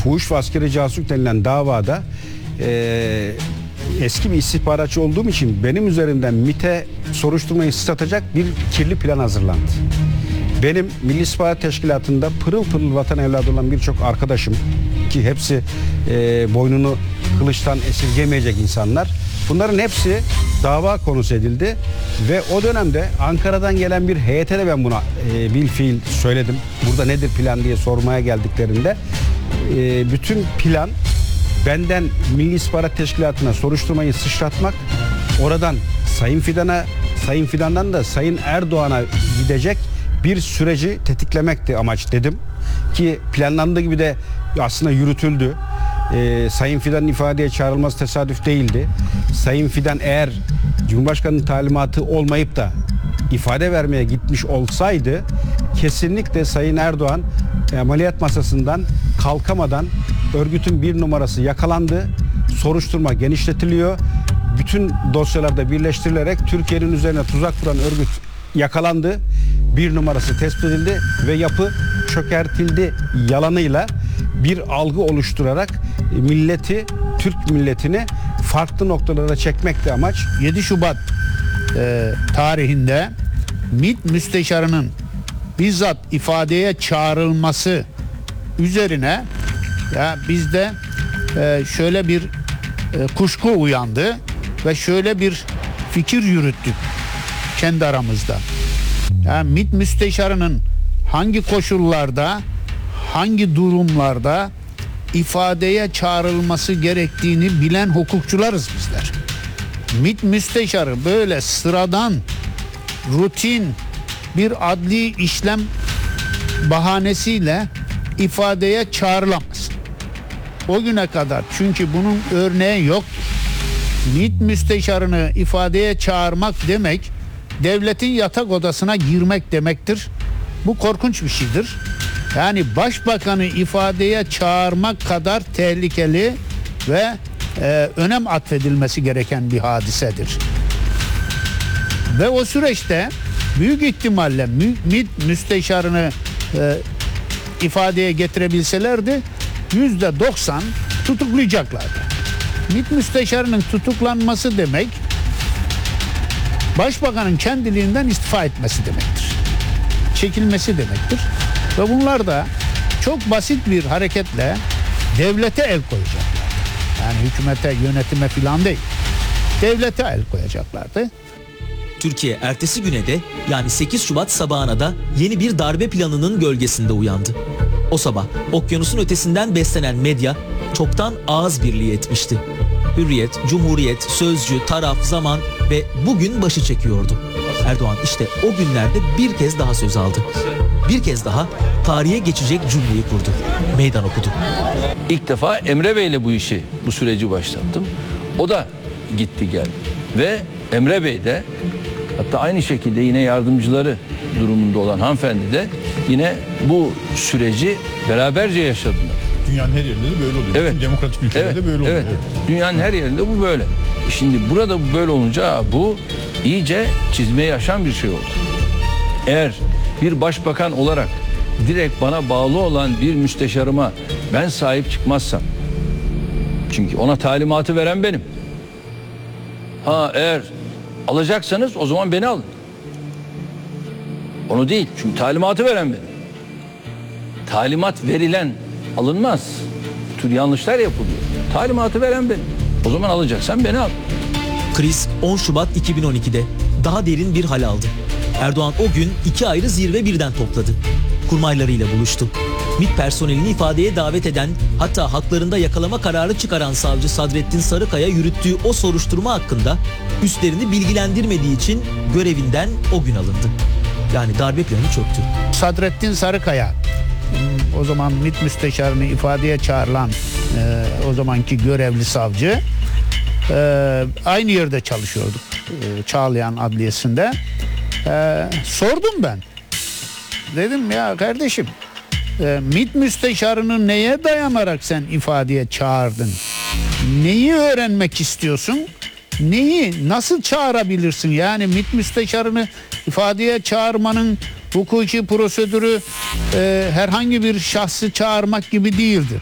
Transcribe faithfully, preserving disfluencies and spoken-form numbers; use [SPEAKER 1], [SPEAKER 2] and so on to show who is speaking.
[SPEAKER 1] fuhuş ve askeri casusluk denilen davada e, eski bir istihbaratçı olduğum için benim üzerimden MİT'e soruşturmayı sıçratacak bir kirli plan hazırlandı. Benim Milli İstihbarat Teşkilatı'nda pırıl pırıl vatan evladı olan birçok arkadaşım, ki hepsi e, boynunu kılıçtan esirgemeyecek insanlar, bunların hepsi dava konusu edildi ve o dönemde Ankara'dan gelen bir heyete de ben buna e, bil fiil söyledim. Burada nedir plan diye sormaya geldiklerinde e, bütün plan benden Milli İstihbarat Teşkilatı'na soruşturmayı sıçratmak, oradan Sayın Fidan'a, Sayın Fidan'dan da Sayın Erdoğan'a gidecek bir süreci tetiklemekti amaç dedim. Ki planlandığı gibi de aslında yürütüldü. Ee, Sayın Fidan'ın ifadeye çağrılması tesadüf değildi. Sayın Fidan eğer Cumhurbaşkanı'nın talimatı olmayıp da ifade vermeye gitmiş olsaydı kesinlikle Sayın Erdoğan ameliyat masasından kalkamadan örgütün bir numarası yakalandı. Soruşturma genişletiliyor. Bütün dosyalarda birleştirilerek Türkiye'nin üzerine tuzak kuran örgüt yakalandı. Bir numarası tespit edildi ve yapı çökertildi yalanıyla bir algı oluşturarak milleti, Türk milletini farklı noktalara çekmekti amaç.
[SPEAKER 2] yedi Şubat e, tarihinde MİT müsteşarının bizzat ifadeye çağrılması üzerine ya bizde e, şöyle bir e, kuşku uyandı ve şöyle bir fikir yürüttük kendi aramızda. Ya MİT müsteşarının hangi koşullarda, hangi durumlarda ifadeye çağrılması gerektiğini bilen hukukçularız bizler. MİT müsteşarı böyle sıradan, rutin bir adli işlem bahanesiyle ifadeye çağrılamaz. O güne kadar, çünkü bunun örneği yok. MİT müsteşarını ifadeye çağırmak demek, devletin yatak odasına girmek demektir. Bu korkunç bir şeydir. Yani başbakanı ifadeye çağırmak kadar tehlikeli ve e, önem atfedilmesi gereken bir hadisedir. Ve o süreçte büyük ihtimalle MİT müsteşarını e, ifadeye getirebilselerdi yüzde doksan tutuklayacaklardı. MİT müsteşarının tutuklanması demek, başbakanın kendiliğinden istifa etmesi demektir. Çekilmesi demektir. Ve bunlar da çok basit bir hareketle devlete el koyacaklardı. Yani hükümete, yönetime filan değil. Devlete el koyacaklardı.
[SPEAKER 3] Türkiye ertesi güne de, yani sekiz Şubat sabahına da yeni bir darbe planının gölgesinde uyandı. O sabah okyanusun ötesinden beslenen medya çoktan ağız birliği etmişti. Hürriyet, Cumhuriyet, Sözcü, Taraf, Zaman ve Bugün başı çekiyordu. Erdoğan işte o günlerde bir kez daha söz aldı. Bir kez daha tarihe geçecek cümleyi kurdu. Meydan okudu.
[SPEAKER 4] İlk defa Emre Bey'le bu işi, bu süreci başlattım. O da gitti geldi. Ve Emre Bey de, hatta aynı şekilde yine yardımcıları durumunda olan hanımefendi de yine bu süreci beraberce yaşadılar.
[SPEAKER 5] Dünyanın her yerinde de böyle oluyor.
[SPEAKER 4] Evet.
[SPEAKER 5] Bütün demokratik ülkelerde
[SPEAKER 4] Evet.
[SPEAKER 5] böyle oluyor.
[SPEAKER 4] Evet. Dünyanın her yerinde bu böyle. Şimdi burada bu böyle olunca bu iyice çizmeyi aşan bir şey oldu. Eğer bir başbakan olarak direkt bana bağlı olan bir müsteşarıma ben sahip çıkmazsam, çünkü ona talimatı veren benim. Ha, eğer alacaksanız o zaman beni alın. Onu değil, çünkü talimatı veren benim. Talimat verilen alınmaz. Bu tür yanlışlar yapılıyor. Talimatı veren benim. O zaman alacaksan beni al.
[SPEAKER 3] Kriz on Şubat iki bin on iki'de daha derin bir hal aldı. Erdoğan o gün iki ayrı zirve birden topladı. Kurmaylarıyla buluştu. MİT personelini ifadeye davet eden, hatta haklarında yakalama kararı çıkaran savcı Sadrettin Sarıkaya yürüttüğü o soruşturma hakkında üstlerini bilgilendirmediği için görevinden o gün alındı. Yani darbe planı çöktü.
[SPEAKER 2] Sadrettin Sarıkaya, o zaman MİT müsteşarını ifadeye çağrılan e, o zamanki görevli savcı, e, aynı yerde çalışıyorduk, e, Çağlayan Adliyesi'nde. E, sordum ben. Dedim ya kardeşim, e, MİT müsteşarını neye dayanarak sen ifadeye çağırdın? Neyi öğrenmek istiyorsun? Neyi, nasıl çağırabilirsin? Yani MİT müsteşarını ifadeye çağırmanın hukuki prosedürü e, herhangi bir şahsı çağırmak gibi değildir.